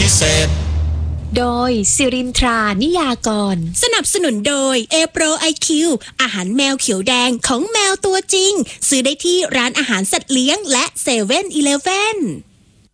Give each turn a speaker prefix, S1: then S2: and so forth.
S1: พิเศษ
S2: โดยสิรินทรานิยากร
S3: สนับสนุนโดย A-Pro IQ อาหารแมวเขียวแดงของแมวตัวจริงซื้อได้ที่ร้านอาหารสัตว์เลี้ยงและ7-Eleven